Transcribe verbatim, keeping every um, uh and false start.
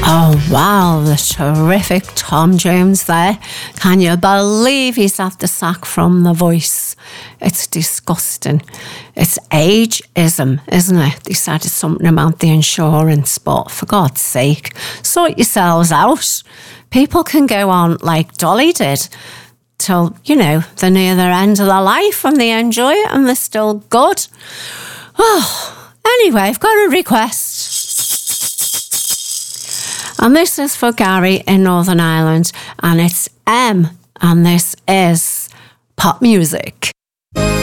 Oh, wow, the terrific Tom Jones there. Can you believe he's had the sack from The Voice? It's disgusting. It's ageism, isn't it? They said it's something about the insurance, but for God's sake, sort yourselves out. People can go on like Dolly did till, you know, they're near their end of their life and they enjoy it and they're still good. Oh, anyway, I've got a request. And this is for Gary in Northern Ireland, and it's M, and this is pop music.